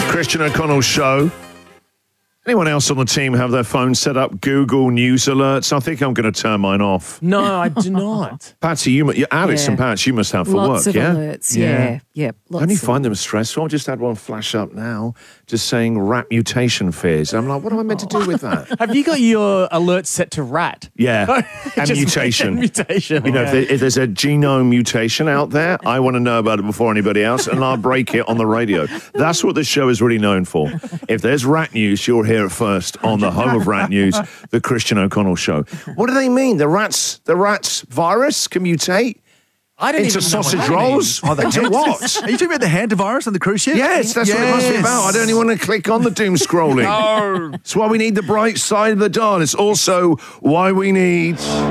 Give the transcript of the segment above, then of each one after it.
Christian O'Connell Show. Anyone else on the team have their phone set up Google News alerts? I think I'm going to turn mine off. No, I do not. Patsy, Alex and Pat, you must have for Lots work, of yeah? alerts, yeah. I only find them stressful. I just had one flash up now, just saying rat mutation fears. I'm like, what am I meant to do with that? Have you got your alert set to rat? Yeah, and Just mutation. mutation. You know, if there's a genome mutation out there, I want to know about it before anybody else, and I'll break it on the radio. That's what this show is really known for. If there's rat news, you'll hear it first on the home of rat news, the Christian O'Connell Show. What do they mean? The rat's virus can mutate I don't into even know what sausage that rolls? means. To what? Are you talking about the hantavirus on the cruise ship? Yes, that's what it must be about. I don't even want to click on the doom scrolling. No. It's why we need the bright side of the dial. It's also why we need...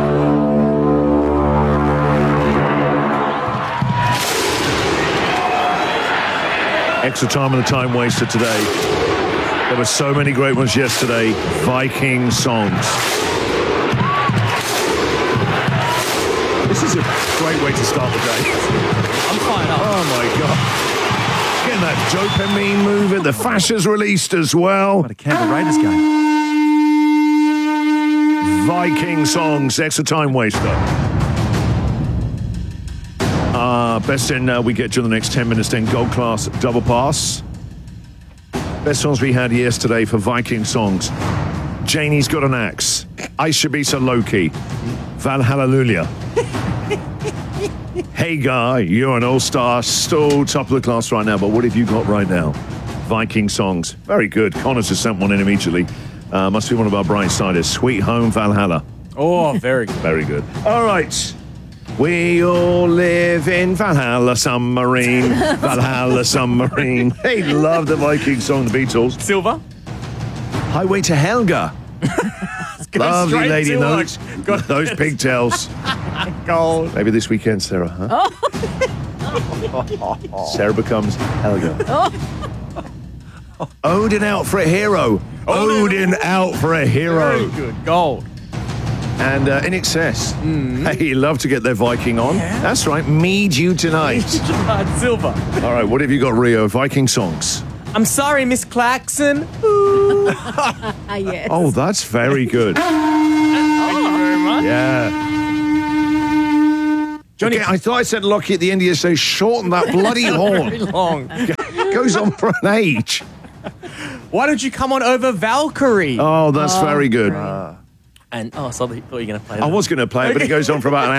Extra time on the time waster today. There were so many great ones yesterday. Viking songs. This is a great way to start the day. I'm fired up. Oh my God. Getting that dopamine moving. The Fascia's released as well. What a Canberra Raiders game. Viking songs, extra time waster. Best in we get during the next 10 minutes, then Gold Class Double Pass. Best songs we had yesterday for Viking songs. Janie's Got an Axe. I Should Be So Loki. Valhallelujah. Hey Guy, you're an all-star. Still top of the class right now, but what have you got right now? Viking songs. Very good. Connor's just sent one in immediately. Must be one of our bright siders. Sweet Home Valhalla. Oh, very good. Very good. All right. We all live in Valhalla Submarine. Valhalla Submarine. They love the Viking song, the Beatles. Silver. Highway to Helga. Lovely straight lady in to those, those pigtails. Gold. Maybe this weekend, Sarah, huh? Sarah becomes Helga. Odin out for a hero. Odin out for a hero. Very good. Gold. And In Excess. Hey, love to get their Viking on. Yeah. That's right. Mead you tonight. Silver. All right, what have you got, Rio? Viking songs. I'm sorry, Miss Claxon. Yes. Oh, that's very good. Thank you very much. Yeah. Johnny, Okay, I thought I said Lockie at the end of your say, shorten that bloody very horn. long. Goes on for an age. Why don't you come on over Valkyrie? Oh, that's very good. And sorry, thought you were going to play I that. was going to play it, but it goes on for about an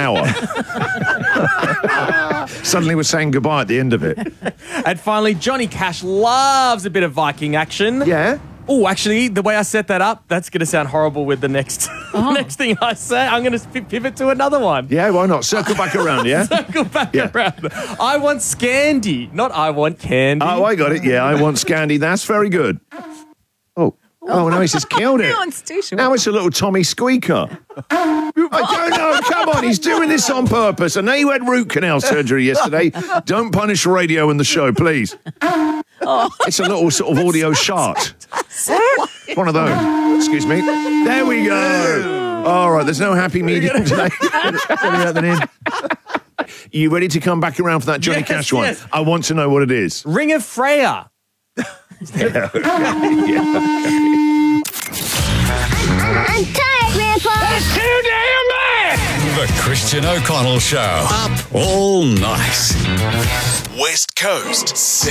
hour. Suddenly we're saying goodbye at the end of it. And finally, Johnny Cash loves a bit of Viking action. Yeah? Oh, actually, the way I set that up, that's going to sound horrible with the next next thing I say. I'm going to pivot to another one. Yeah, why not? Circle back around, yeah? Circle back Yeah. around. I want Scandi, not I want candy. Oh, I got it. Yeah, I want Scandi. That's very good. Oh, no, he's just killed it. No, it's too short. Now it's a little Tommy Squeaker. I don't know. Come on, he's doing this on purpose. I know you had root canal surgery yesterday. Don't punish radio in the show, please. It's a little sort of audio shart. One of those. Excuse me. There we go. All right, there's no happy medium today. You ready to come back around for that Johnny Yes, Cash one? yes. I want to know what it is. Ring of Freya. Yeah. I'm tired, Grandpa. That's too damn bad! The Christian O'Connell Show. Up all night. West Coast.